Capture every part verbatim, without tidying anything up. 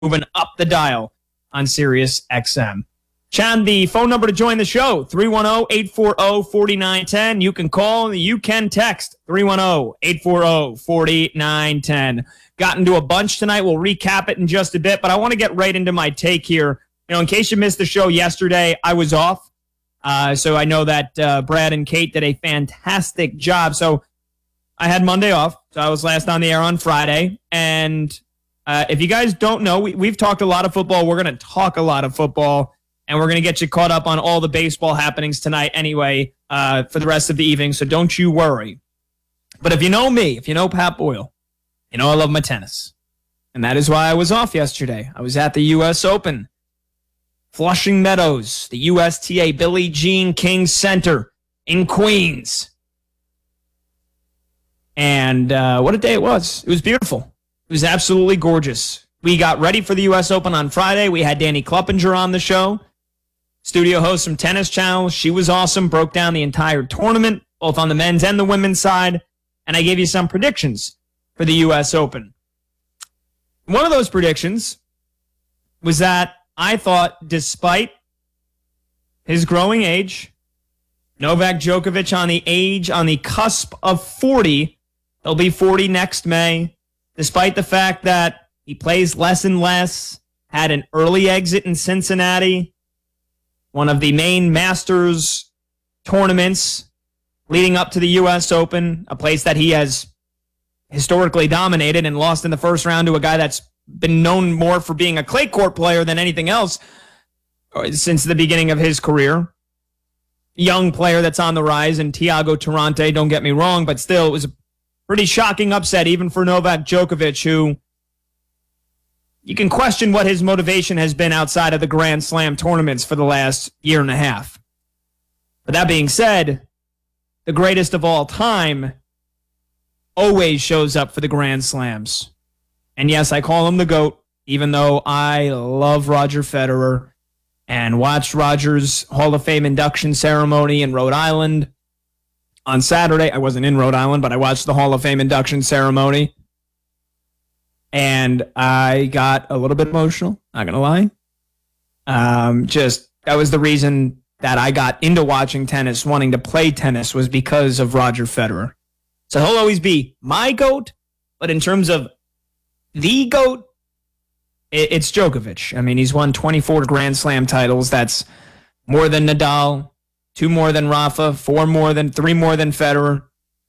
moving up the dial on Sirius X M. Chad, the phone number to join the show, three one zero, eight four zero, four nine one zero. You can call, you can text, three one zero, eight four zero, four nine one zero. Got into a bunch tonight. We'll recap it in just a bit, but I want to get right into my take here. You know, in case you missed the show yesterday, I was off. Uh, so I know that uh, Brad and Kate did a fantastic job. So I had Monday off. So I was last on the air on Friday. And uh, if you guys don't know, we, we've talked a lot of football. We're going to talk a lot of football. And we're going to get you caught up on all the baseball happenings tonight anyway uh, for the rest of the evening, so don't you worry. But if you know me, if you know Pat Boyle, you know I love my tennis. And that is why I was off yesterday. I was at the U S Open. Flushing Meadows, the U S T A Billie Jean King Center in Queens. And uh, what a day it was. It was beautiful. It was absolutely gorgeous. We got ready for the U S Open on Friday. We had Danny Kluppinger on the show. Studio host from Tennis Channel. She was awesome. Broke down the entire tournament, both on the men's and the women's side. And I gave you some predictions for the U S Open. One of those predictions was that I thought, despite his growing age, Novak Djokovic on the age, on the cusp of forty, he'll be forty next May, despite the fact that he plays less and less, had an early exit in Cincinnati, one of the main Masters tournaments leading up to the U S Open, a place that he has historically dominated and lost in the first round to a guy that's been known more for being a clay court player than anything else since the beginning of his career. Young player that's on the rise, and Thiago Tirante, don't get me wrong, but still it was a pretty shocking upset even for Novak Djokovic, who you can question what his motivation has been outside of the Grand Slam tournaments for the last year and a half. But that being said, the greatest of all time always shows up for the Grand Slams. And yes, I call him the GOAT, even though I love Roger Federer and watched Roger's Hall of Fame induction ceremony in Rhode Island on Saturday. I wasn't in Rhode Island, but I watched the Hall of Fame induction ceremony. And I got a little bit emotional, not going to lie. Um, just, that was the reason that I got into watching tennis, wanting to play tennis, was because of Roger Federer. So he'll always be my GOAT, but in terms of the GOAT, it's Djokovic. I mean, he's won twenty-four Grand Slam titles. That's more than Nadal, two more than Rafa, four more than, three more than Federer.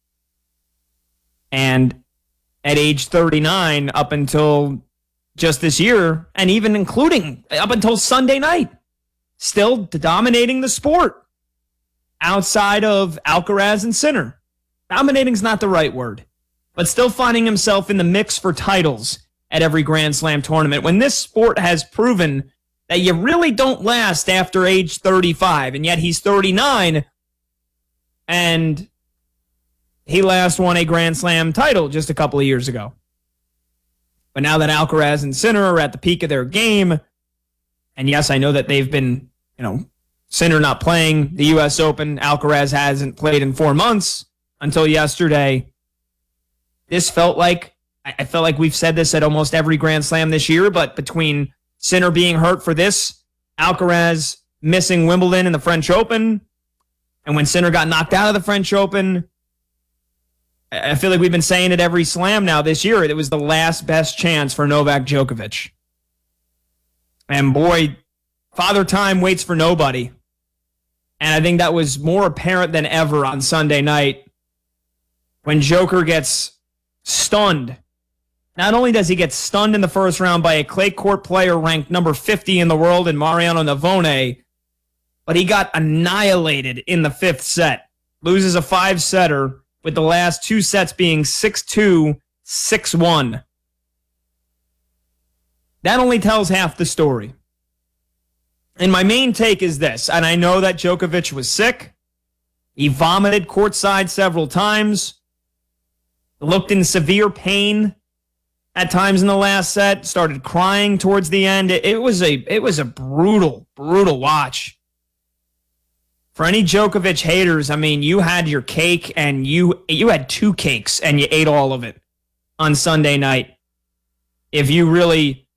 And at age thirty-nine, up until just this year, and even including up until Sunday night, still dominating the sport outside of Alcaraz and Sinner. Dominating's not the right word, but still finding himself in the mix for titles at every Grand Slam tournament, when this sport has proven that you really don't last after age thirty-five, and yet he's thirty-nine, and he last won a Grand Slam title just a couple of years ago. But now that Alcaraz and Sinner are at the peak of their game, and yes, I know that they've been, you know, Sinner not playing the U S Open, Alcaraz hasn't played in four months until yesterday. This felt like, I felt like we've said this at almost every Grand Slam this year, but between Sinner being hurt for this, Alcaraz missing Wimbledon and the French Open, and when Sinner got knocked out of the French Open, I feel like we've been saying it every slam now this year. It was the last best chance for Novak Djokovic. And boy, Father Time waits for nobody. And I think that was more apparent than ever on Sunday night when Joker gets stunned. Not only does he get stunned in the first round by a clay court player ranked number fifty in the world in Mariano Navone, but he got annihilated in the fifth set. Loses a five-setter, with the last two sets being six two, six one. That only tells half the story. And my main take is this, and I know that Djokovic was sick. He vomited courtside several times. Looked in severe pain at times in the last set, started crying towards the end. It, it was a it was a brutal, brutal watch. For any Djokovic haters, I mean, you had your cake and you you had two cakes and you ate all of it on Sunday night. If you really